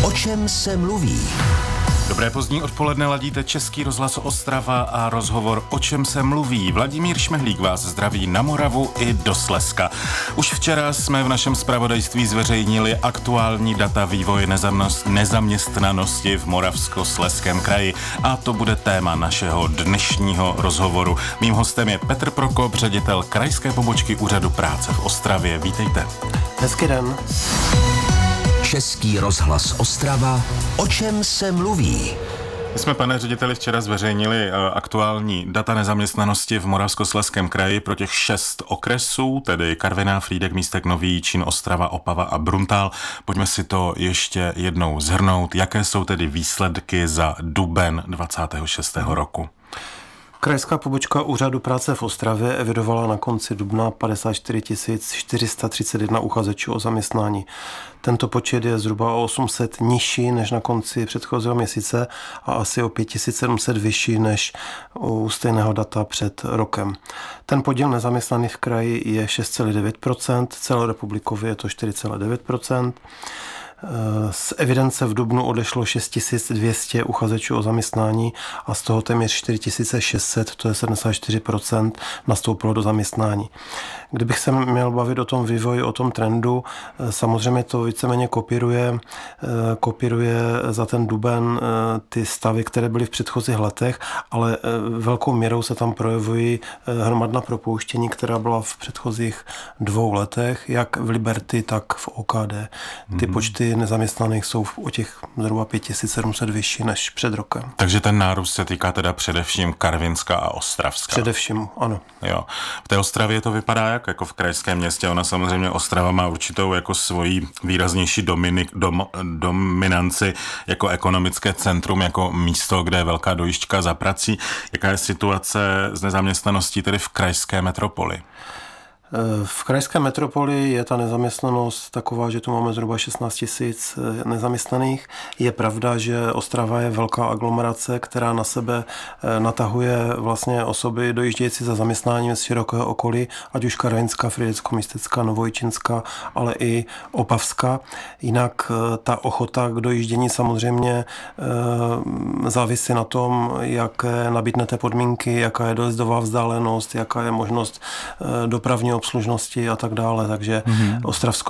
O čem se mluví? Dobré pozdní odpoledne, ladíte Český rozhlas Ostrava a rozhovor O čem se mluví. Vladimír Šmehlík vás zdraví na Moravu i do Slezska. Už včera jsme v našem zpravodajství zveřejnili aktuální data vývoje nezaměstnanosti v Moravskoslezském kraji a to bude téma našeho dnešního rozhovoru. Mým hostem je Petr Prokop, ředitel krajské pobočky Úřadu práce v Ostravě. Vítejte. Hezký den. Český rozhlas Ostrava. O čem se mluví? My jsme, pane řediteli, včera zveřejnili aktuální data nezaměstnanosti v Moravskoslezském kraji pro těch 6 okresů, tedy Karviná, Frýdek, Místek Nový, Jičín, Ostrava, Opava a Bruntál. Pojďme si to ještě jednou shrnout. Jaké jsou tedy výsledky za duben 26. roku? Krajská pobočka Úřadu práce v Ostravě evidovala na konci dubna 54 431 uchazečů o zaměstnání. Tento počet je zhruba o 800 nižší než na konci předchozího měsíce a asi o 5700 vyšší než u stejného data před rokem. Ten podíl nezaměstnaných v kraji je 6,9%, celorepublikově je to 4,9%. Z evidence v dubnu odešlo 6200 uchazečů o zaměstnání a z toho téměř 4600, to je 74%, nastoupilo do zaměstnání. Kdybych se měl bavit o tom vývoji, o tom trendu, samozřejmě to víceméně kopíruje za ten duben ty stavy, které byly v předchozích letech, ale velkou měrou se tam projevují hromadná propouštění, která byla v předchozích 2 letech, jak v Liberty, tak v OKD. Ty počty nezaměstnaných jsou o těch zhruba 5700 vyšší než před rokem. Takže ten nárůst se týká teda především Karvinska a Ostravska. Především, ano. Jo. V té Ostravě to vypadá jako v krajském městě. Ona samozřejmě Ostrava má určitou jako svoji výraznější dominanci jako ekonomické centrum, jako místo, kde je velká dojížďka za prací. Jaká je situace s nezaměstnaností tedy v krajské metropoli? V krajské metropoli je ta nezaměstnanost taková, že tu máme zhruba 16 000 nezaměstnaných. Je pravda, že Ostrava je velká aglomerace, která na sebe natahuje vlastně osoby dojíždějící za zaměstnáním z širokého okolí, ať už Karvinská, Frýdecko-Místecká, Novojičínská, ale i Opavská. Jinak ta ochota k dojíždění samozřejmě závisí na tom, jaké nabídnete podmínky, jaká je dojezdová vzdálenost, jaká je možnost dopravního obslužnosti a tak dále. Takže Ostravsko